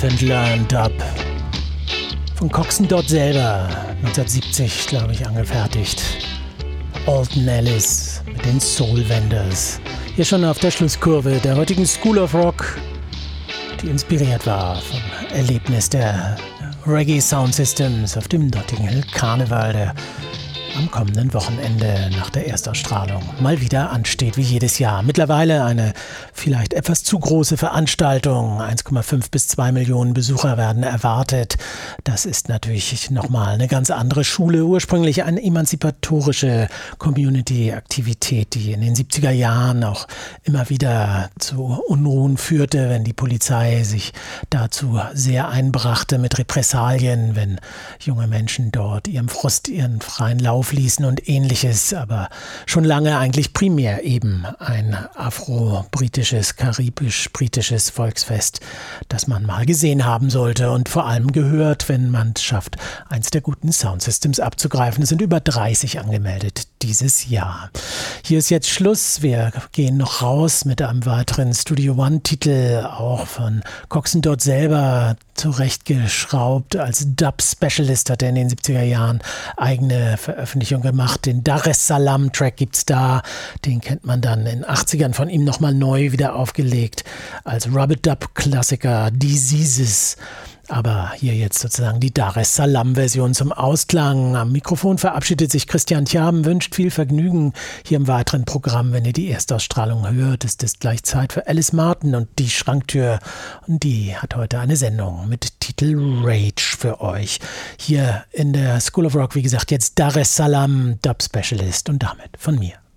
Live and Learn Dub. Von Coxsone Dodd selber, 1970, glaube ich, angefertigt. Alton Ellis mit den Soul Vendors. Hier schon auf der Schlusskurve der heutigen School of Rock, die inspiriert war vom Erlebnis der Reggae Sound Systems auf dem Notting Hill Karneval, der am kommenden Wochenende nach der Erstausstrahlung mal wieder ansteht, wie jedes Jahr. Mittlerweile eine vielleicht etwas zu große Veranstaltung. 1,5 bis 2 Millionen Besucher werden erwartet. Das ist natürlich nochmal eine ganz andere Schule. Ursprünglich eine emanzipatorische Community-Aktivität, die in den 70er Jahren auch immer wieder zu Unruhen führte, wenn die Polizei sich dazu sehr einbrachte mit Repressalien, wenn junge Menschen dort ihrem Frust ihren freien Lauf ließen und ähnliches, aber schon lange eigentlich primär eben ein afro-britisches, karibisch-britisches Volksfest, das man mal gesehen haben sollte und vor allem gehört, wenn man es schafft, eins der guten Soundsystems abzugreifen. Es sind über 30 angemeldet dieses Jahr. Hier ist jetzt Schluss. Wir gehen noch raus mit einem weiteren Studio One-Titel, auch von Coxsone Dodd selber zurechtgeschraubt. Als Dub-Specialist hat er in den 70er Jahren eigene Veröffentlichung gemacht. Den Dar es Salaam-Track gibt's da. Den kennt man dann in den 80ern von ihm nochmal neu wieder aufgelegt als Rub-a-Dub-Klassiker Diseases. Aber hier jetzt sozusagen die Dar es Salaam-Version zum Ausklang. Am Mikrofon verabschiedet sich Christian Tjaben, wünscht viel Vergnügen hier im weiteren Programm. Wenn ihr die Erstausstrahlung hört, ist es gleich Zeit für Alice Martin und die Schranktür. Und die hat heute eine Sendung mit Titel Rage für euch. Hier in der School of Rock, wie gesagt, jetzt Dar es Salaam, Dub Specialist und damit von mir.